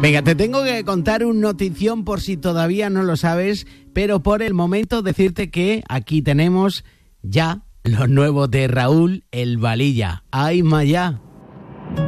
Venga, te tengo que contar un notición por si todavía no lo sabes, pero por el momento decirte que aquí tenemos ya lo nuevo de Raúl El Valilla. ¡Ay, Maya!